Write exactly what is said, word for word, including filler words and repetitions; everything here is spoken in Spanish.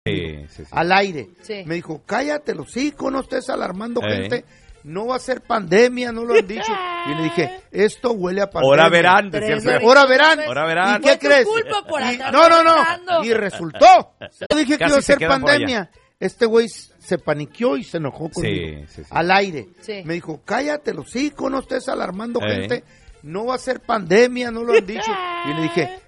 Sí, sí, sí. Al aire. Sí. Me dijo, cállate los hocico, no estés alarmando Eh. gente. No va a ser pandemia, no lo han dicho. Y le dije, esto huele a pandemia. Ahora verán, decía el Tres feo. Ahora verán. Ahora verán. ¿Y qué Fue tu crees? culpa por Y- andar no, no, molestando. no. Y resultó. Yo dije que Casi iba a se ser quedan por pandemia. Este güey se paniqueó y se enojó conmigo. Sí, sí, sí. Al aire. Sí. Me dijo, cállate los hocico, no estés alarmando Eh. gente. No va a ser pandemia, no lo han dicho. Y le dije,